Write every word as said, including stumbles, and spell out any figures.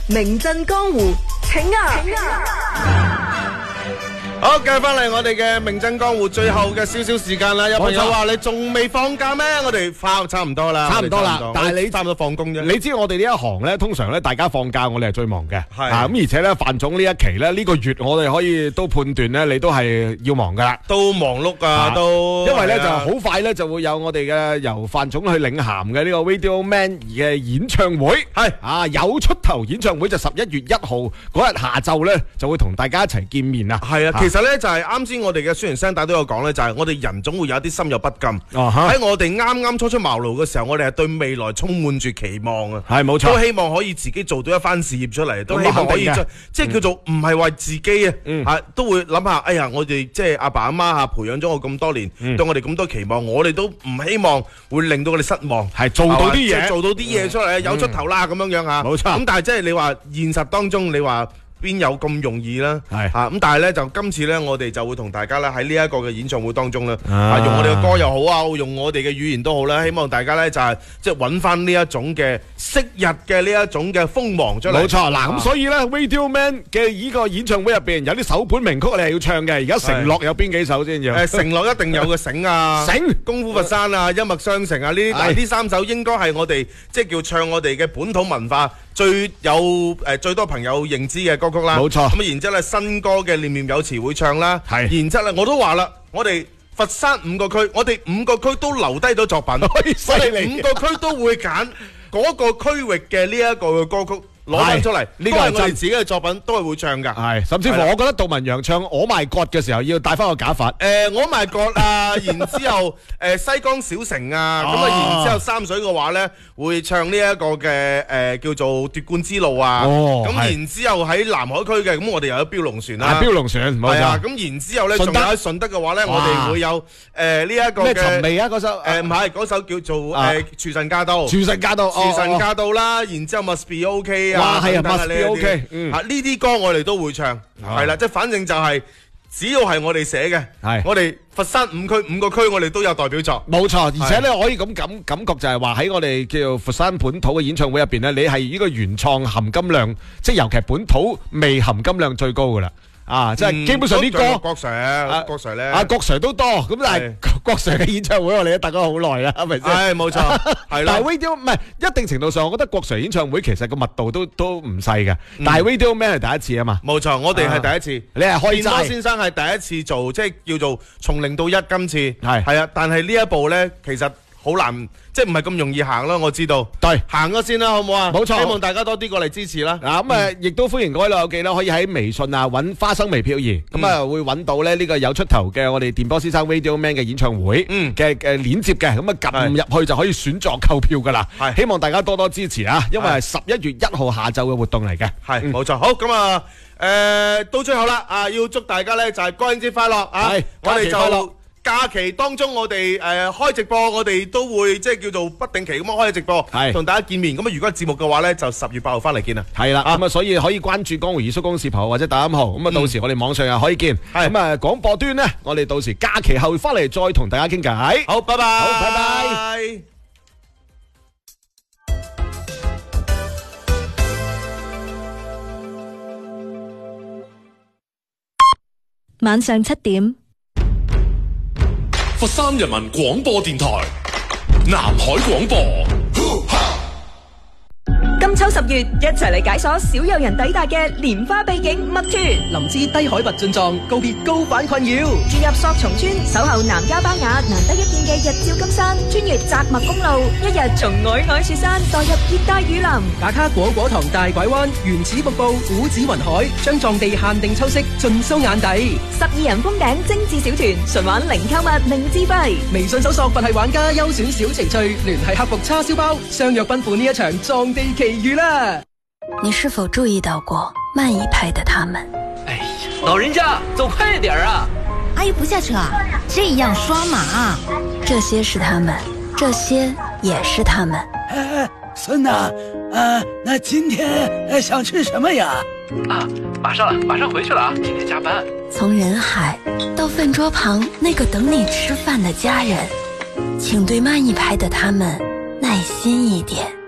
名震江湖，請啊！請啊好，繼續翻嚟我哋嘅名震江湖最後嘅少少時間啦。有朋友話你仲未放假咩？我哋快差唔多啦， 差唔多啦。但係你差唔多放工啫。 你知我哋呢一行咧，通常咧大家放假，我哋係最忙嘅。 係啊，咁而且咧，范總呢一期咧，呢個月我哋可以都判斷咧，你都係要忙噶啦， 都忙碌啊，都。 因為咧就好快咧就會有我哋嘅由范總去領銜嘅呢個 Radio Man 嘅演唱會。係啊，有出頭演唱會就十一月一號嗰日下晝咧就會同大家一齊見面啦。 係啊，其實咧就係啱先我哋嘅宣傳聲帶都有講咧，就係我哋人總會有啲心有不甘。喺我哋啱啱初出茅廬嘅時候，我哋係對未來充滿住期望啊。 係冇錯， 都希望可以自己做到一番事業出嚟，都希望可以即係叫做唔係為自己啊，嚇都會諗下，哎呀，我哋即係阿爸阿媽嚇培養咗我咁多年，對我哋咁多期望，我哋都唔希望會令到我哋失望， 係做到啲嘢， 做到啲嘢出嚟，有出頭啦咁樣樣嚇。 冇錯。 咁但係即係你話現實當中，你話邊有咁容易啦？係嚇咁，但係咧就今次咧，我哋就會同大家咧喺呢一個嘅演唱會當中咧，啊用我哋嘅歌又好啊，用我哋嘅語言都好啦，希望大家咧就係即係揾翻呢一種嘅昔日嘅呢一種嘅鋒芒出嚟。冇錯， 嗱咁所以咧 Radio Man 嘅呢個演唱會入邊有啲首本名曲你係要唱嘅，而家承諾有邊幾首先要？ 誒承諾一定有個醒啊， 醒功夫佛山啊，一脈相承啊，呢啲呢三首應該係我哋即係叫唱我哋嘅本土文化最有誒最多朋友認知嘅歌曲啦。 冇錯。 咁然之後咧新歌嘅念念有詞會唱啦。係。然之後咧我都話啦，我哋佛山五個區，我哋五個區都留低咗作品，我哋五個區都會揀嗰個區域嘅呢一個嘅歌曲。攞翻出嚟，呢個係我哋自己嘅作品，都係會唱噶。 係，甚至乎我覺得杜文揚唱《我賣割》嘅時候，要戴翻個假髮。 誒，我賣割啊，然之後誒西江小城啊，咁啊，然之後三水嘅話咧，會唱呢一個嘅誒叫做奪冠之路啊。哦，咁然之後喺南海區嘅，咁我哋又有飆龍船啦。 飆龍船，冇錯。 咁然之後咧，仲有喺順德嘅話咧，我哋會有誒呢一個嘅咩尋味啊嗰首？ 誒唔係，嗰首叫做誒廚神駕到。 廚神駕到， 廚神駕到啦，然之後 Must Be OK。 哇，係啊 ，Must Be OK，嗯， 啊呢啲歌我哋都會唱，係啦，即係反正就係只要係我哋寫嘅，係我哋佛山五區五個區我哋都有代表作， 冇錯，而且咧可以咁感感覺就係話喺我哋叫做佛山本土嘅演唱會入邊咧，你係呢個原創含金量，即係尤其本土味含金量最高噶啦。啊，即係基本上啲歌， 郭 Sir，郭 Sir 咧， 啊郭 Sir 都多，咁但係郭 Sir 嘅演唱會我哋都等咗好耐啦，係咪先？ 係冇錯，係啦。 但係 Radio 唔係一定程度上，我覺得郭 Sir 演唱會其實個密度都都唔細嘅，但係 Radio Man 係第一次啊嘛。 冇錯，我哋係第一次， 你係開齋。 健多先生係第一次做，即係叫做從零到一。今次係係啊，但係呢一步咧，其實好難，即係唔係咁容易行咯。我知道，對，行咗先啦，好唔好啊？冇錯，希望大家多啲過嚟支持啦。嗱咁誒，亦都歡迎各位老友記啦，可以喺微信啊揾花生微漂兒，咁啊會揾到咧呢個有出頭嘅我哋電波先生 Radio Man 嘅演唱會嘅嘅鏈接嘅，咁啊撳入去就可以選座購票噶啦。係，希望大家多多支持啊，因為係十一月一號下晝嘅活動嚟嘅。係，冇錯。好，咁啊誒到最後啦，啊要祝大家咧就係國慶節快樂啊！我哋就。假期當中我哋誒開直播，我哋都會即係叫做不定期咁樣開直播，同大家見面。咁啊，如果節目嘅話咧，就十月八號翻嚟見啦。係啦，咁啊，所以可以關注江湖二叔公視頻或者抖音號。咁啊，到時我哋網上又可以見。咁啊，廣播端咧，我哋到時假期後翻嚟再同大家傾偈。好，拜拜。好，拜拜。 晚上七點。 佛山人民廣播電台南海廣播。 金秋十月，一齊嚟解鎖少有人抵達嘅蓮花秘境墨脱。 林芝低海拔進藏，告別高反困擾。 住入索松村，守候南迦巴雅難得一見嘅日照金山，穿越澤墨公路，一日從皚皚雪山墮入熱帶雨林。 打卡果果塘大拐彎，原始瀑布，古寺雲海，將藏地限定秋色盡收眼底。 十二人封頂精緻小團，純玩零購物零資費。 微信搜索佛系玩家優選小情趣，聯繫客服叉燒包，相約奔赴呢一場藏地奇遇啦！ 你是否注意到過慢一拍的他們？ 哎呀，老人家走快點啊！ 阿姨不下車啊，這樣刷碼。 這些是他們，這些也是他們。 哎，孫吶，呃，那今天想吃什麼呀？ 啊，馬上了，馬上回去了啊，今天加班。 從人海到飯桌旁那個等你吃飯的家人，請對慢一拍的他們耐心一點。